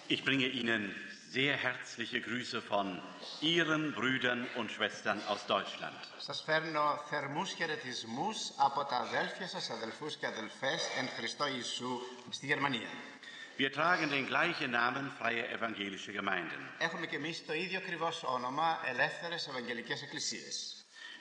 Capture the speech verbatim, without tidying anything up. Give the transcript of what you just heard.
Ich bringe Ihnen sehr herzliche Grüße von Ihren Brüdern und Schwestern aus Deutschland. Σας φέρνω θερμούς χαιρετισμούς από τα αδέλφια σας, αδελφούς και αδελφές, εν Χριστώ Ιησού, στη Γερμανία. Wir tragen den gleichen Namen Freie Evangelische Gemeinden. Έχουμε και εμείς το ίδιο ακριβώς όνομα, Ελεύθερες Ευαγγελικές Εκκλησίες.